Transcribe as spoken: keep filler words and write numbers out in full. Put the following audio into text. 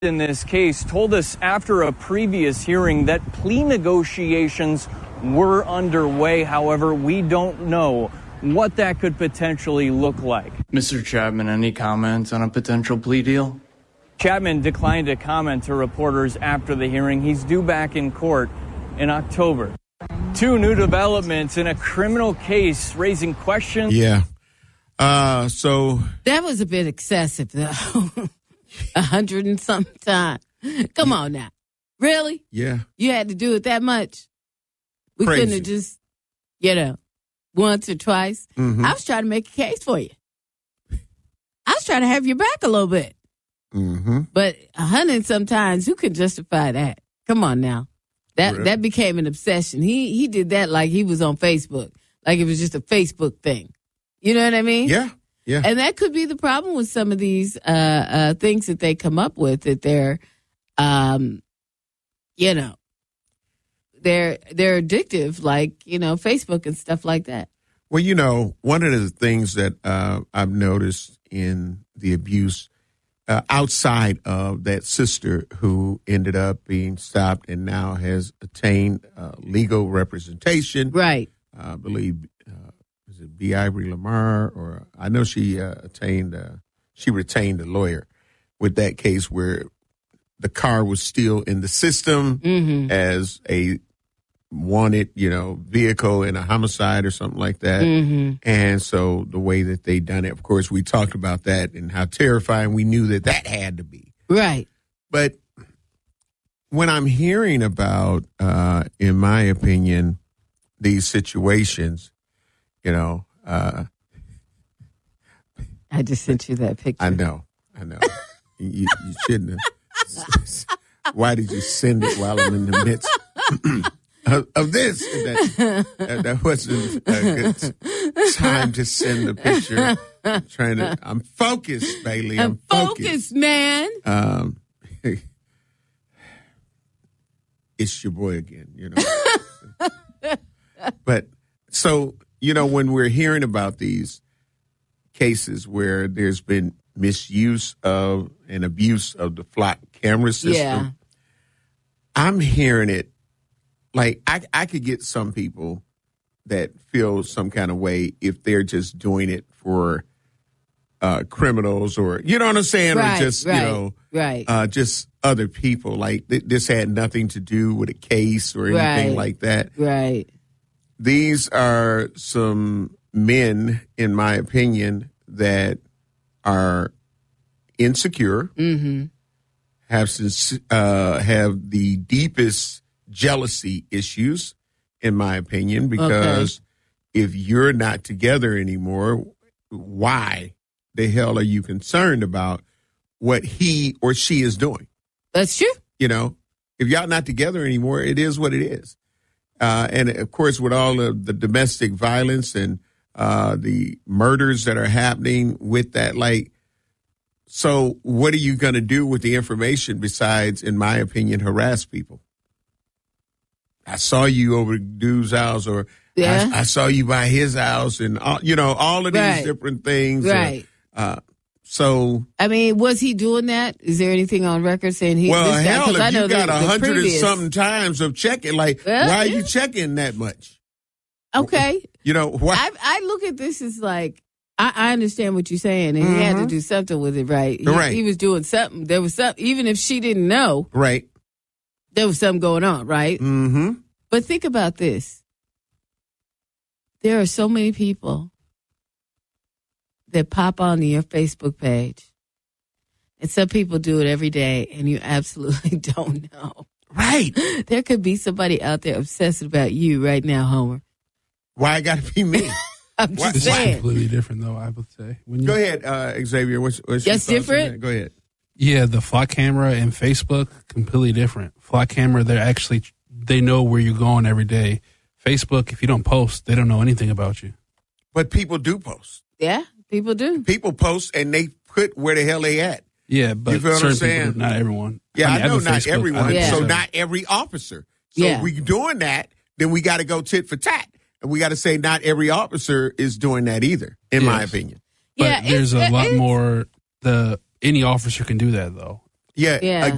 in this case told us after a previous hearing that plea negotiations were underway. However, we don't know what that could potentially look like. Mister Chapman, any comments on a potential plea deal? Chapman declined to comment to reporters after the hearing. He's due back in court in October. Two new developments in a criminal case raising questions. Yeah. Uh, so that was a bit excessive, though. A hundred and something times. Come on now. Really? Yeah. You had to do it that much? We Crazy. couldn't have just, you know, once or twice. Mm-hmm. I was trying to make a case for you. I was trying to have your back a little bit. Mm-hmm. But a hundred and sometimes, who can justify that? Come on now. That Really? that became an obsession. He he did that like he was on Facebook. Like it was just a Facebook thing. You know what I mean? Yeah. Yeah. And that could be the problem with some of these uh, uh, things that they come up with, that they're, um, you know, they're they're addictive, like, you know, Facebook and stuff like that. Well, you know, one of the things that uh, I've noticed in the abuse uh, outside of that sister who ended up being stopped and now has attained uh, legal representation. Right. Uh, I believe, uh, is it B. Ivory Lamar? Or I know she uh, attained, uh, she retained a lawyer with that case where the car was still in the system Mm-hmm. as a wanted, you know, vehicle in a homicide or something like that. Mm-hmm. And so the way that they done it, of course, we talked about that and how terrifying we knew that that had to be. Right. But when I'm hearing about, uh, in my opinion, these situations, you know, uh, I just sent you that picture. I know, I know. you, you shouldn't have. Why did you send it while I'm in the midst of, of this? That, that, that wasn't a good time to send the picture. I'm trying to, I'm focused, Bailey. I'm, I'm focused, focused, man. Um, it's your boy again, you know. But so, you know, when we're hearing about these cases where there's been misuse of and abuse of the flock camera system, Yeah. I'm hearing it like I, I could get some people that feel some kind of way if they're just doing it for uh, criminals or, you know what I'm saying? Right, or just, right, you know, right. uh, just other people. Like th- this had nothing to do with a case or anything Right. like that. Right. These are some men, in my opinion, that are insecure, Mm-hmm. have since, uh, have the deepest jealousy issues, in my opinion, because if you're not together anymore, why the hell are you concerned about what he or she is doing? That's true. You know, if y'all not together anymore, it is what it is. Uh, and of course, with all of the domestic violence and uh, the murders that are happening with that, like, so what are you going to do with the information besides, in my opinion, harass people? I saw you over dude's house, or Yeah. I, I saw you by his house, and all, you know, all of these Right. different things. Right. Uh, so, I mean, was he doing that? Is there anything on record saying he? well, this guy, hell, 'cause I if know you got the- a the hundred and previous- something times of checking, like, Well, why are yeah. you checking that much? Okay. You know, why? I, I look at this as like, I, I understand what you're saying, and he had to Mhm. do something with it, right? He, Right. he was doing something. There was something, even if she didn't know, Right. there was something going on, right? Mm-hmm. But think about this. There are so many people that pop onto your Facebook page. And some people do it every day, and you absolutely don't know. Right. There could be somebody out there obsessed about you right now, Homer. Why it got to be me? I'm Why- just It's saying. completely different, though, I would say. When you, Go ahead, uh, Xavier. What's, what's your That's thoughts on different? that? Go ahead. Yeah, the flock camera and Facebook, completely different. Flock camera, they're actually, they know where you're going every day. Facebook, if you don't post, they don't know anything about you. But people do post. Yeah, people do. People post and they put where the hell they at. Yeah, but You feel what I'm certain saying? people, not everyone. Yeah, I, mean, know have a not Facebook, I everyone. have Yeah. So Facebook. not every officer. So Yeah. if we doing that, then we got to go tit for tat. And we got to say not every officer is doing that either, in my Yes. opinion. But Yeah, there's it's- a lot it's- more, the any officer can do that, though. Yeah, Yeah.